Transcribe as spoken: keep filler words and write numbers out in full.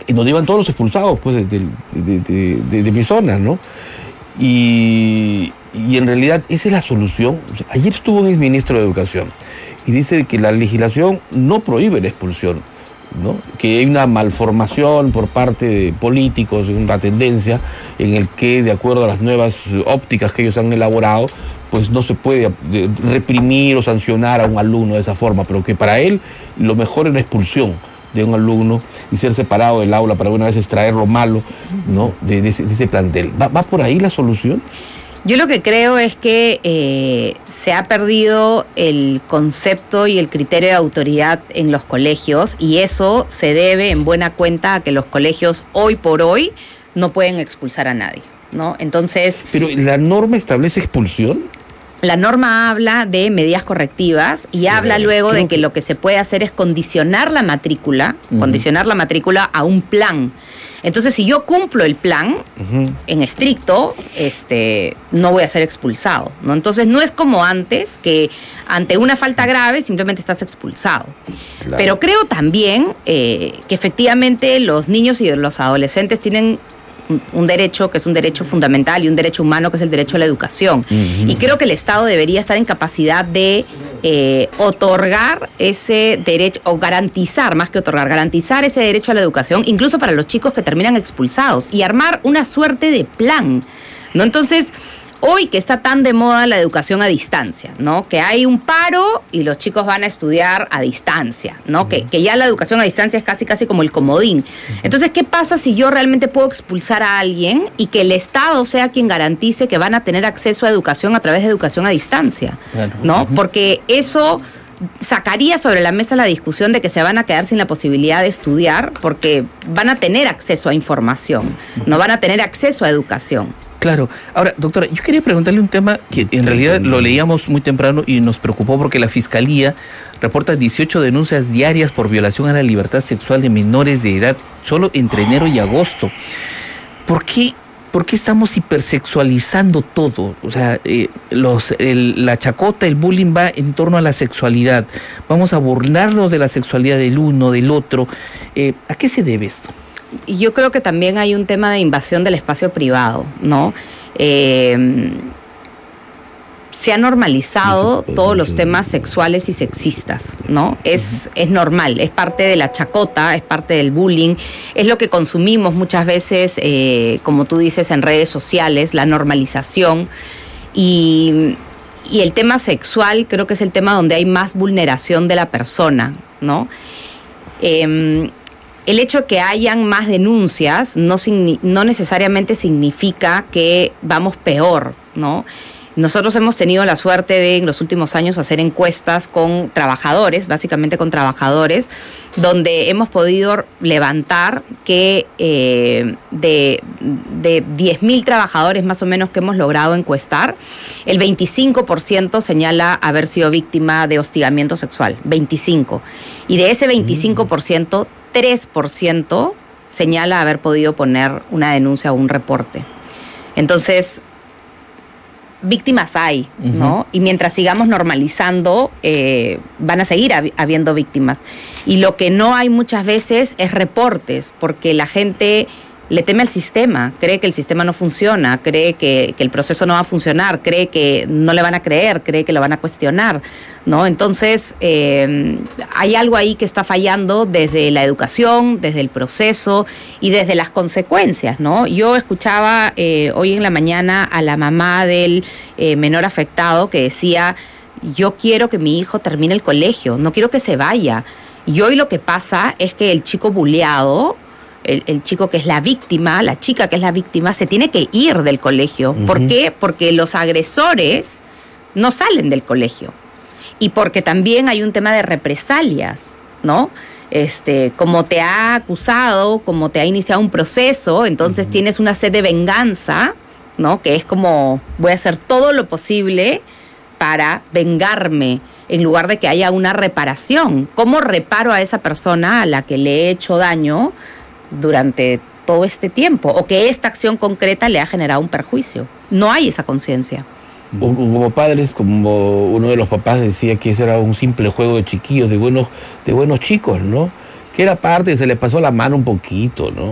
en donde iban todos los expulsados pues, de, de, de, de, de, de mi zona, ¿no? Y, y en realidad esa es la solución. O sea, ayer estuvo un exministro de Educación y dice que la legislación no prohíbe la expulsión, ¿no? Que hay una malformación por parte de políticos, una tendencia en el que, de acuerdo a las nuevas ópticas que ellos han elaborado, pues no se puede reprimir o sancionar a un alumno de esa forma, pero que para él lo mejor es la expulsión de un alumno y ser separado del aula para una vez extraer lo malo, ¿no? de, de, ese, de ese plantel. ¿Va, ¿Va por ahí la solución? Yo lo que creo es que eh, se ha perdido el concepto y el criterio de autoridad en los colegios, y eso se debe en buena cuenta a que los colegios hoy por hoy no pueden expulsar a nadie, ¿no? Entonces... ¿Pero la norma establece expulsión? La norma habla de medidas correctivas y sí, habla luego de que lo que se puede hacer es condicionar la matrícula, uh-huh. condicionar la matrícula a un plan. Entonces, si yo cumplo el plan uh-huh. en estricto, este, no voy a ser expulsado, ¿no? Entonces, no es como antes, que ante una falta grave simplemente estás expulsado. Claro. Pero creo también eh, que efectivamente los niños y los adolescentes tienen un derecho que es un derecho fundamental y un derecho humano que es el derecho a la educación. Uh-huh. Y creo que el Estado debería estar en capacidad de eh, otorgar ese derecho, o garantizar, más que otorgar, garantizar ese derecho a la educación, incluso para los chicos que terminan expulsados, y armar una suerte de plan, ¿no? Entonces, hoy que está tan de moda la educación a distancia, ¿no? Que hay un paro y los chicos van a estudiar a distancia, ¿no? Uh-huh. Que, que ya la educación a distancia es casi casi como el comodín. Uh-huh. Entonces, ¿qué pasa si yo realmente puedo expulsar a alguien y que el Estado sea quien garantice que van a tener acceso a educación a través de educación a distancia? Claro. ¿No? Uh-huh. Porque eso sacaría sobre la mesa la discusión de que se van a quedar sin la posibilidad de estudiar porque van a tener acceso a información, uh-huh. no van a tener acceso a educación. Claro. Ahora, doctora, yo quería preguntarle un tema que en realidad lo leíamos muy temprano y nos preocupó porque la Fiscalía reporta dieciocho denuncias diarias por violación a la libertad sexual de menores de edad solo entre enero y agosto. ¿Por qué, por qué estamos hipersexualizando todo? O sea, eh, los, el, la chacota, el bullying va en torno a la sexualidad. Vamos a burlarnos de la sexualidad del uno, del otro. Eh, ¿A qué se debe esto? Yo creo que también hay un tema de invasión del espacio privado, ¿no? Eh, se han normalizado todos los temas sexuales y sexistas, ¿no? Es, es normal, es parte de la chacota, es parte del bullying, es lo que consumimos muchas veces, eh, como tú dices, en redes sociales, la normalización. Y, y el tema sexual creo que es el tema donde hay más vulneración de la persona, ¿no? Eh, El hecho de que hayan más denuncias no, no necesariamente significa que vamos peor, ¿no? Nosotros hemos tenido la suerte de en los últimos años hacer encuestas con trabajadores, básicamente con trabajadores, donde hemos podido levantar que eh, de, de diez mil trabajadores más o menos que hemos logrado encuestar, el veinticinco por ciento señala haber sido víctima de hostigamiento sexual, veinticinco por ciento. Y de ese veinticinco por ciento, tres por ciento señala haber podido poner una denuncia o un reporte. Entonces, víctimas hay, ¿no? Uh-huh. Y mientras sigamos normalizando, eh, van a seguir hab- habiendo víctimas. Y lo que no hay muchas veces es reportes, porque la gente le teme al sistema, cree que el sistema no funciona, cree que, que el proceso no va a funcionar, cree que no le van a creer, cree que lo van a cuestionar, ¿no? Entonces, eh, hay algo ahí que está fallando desde la educación, desde el proceso y desde las consecuencias, ¿no? Yo escuchaba eh, hoy en la mañana a la mamá del eh, menor afectado que decía, yo quiero que mi hijo termine el colegio, no quiero que se vaya. Y hoy lo que pasa es que el chico buleado, El, el chico que es la víctima, la chica que es la víctima, se tiene que ir del colegio. Uh-huh. ¿Por qué? Porque los agresores no salen del colegio. Y porque también hay un tema de represalias, ¿no? Este, como te ha acusado, como te ha iniciado un proceso, entonces uh-huh. tienes una sed de venganza, ¿no? Que es como, voy a hacer todo lo posible para vengarme, en lugar de que haya una reparación. ¿Cómo reparo a esa persona a la que le he hecho daño durante todo este tiempo, o que esta acción concreta le ha generado un perjuicio? No hay esa conciencia. Como padres, como uno de los papás decía que ese era un simple juego de chiquillos, de buenos, de buenos chicos, ¿no? que era parte, se le pasó la mano un poquito, ¿no?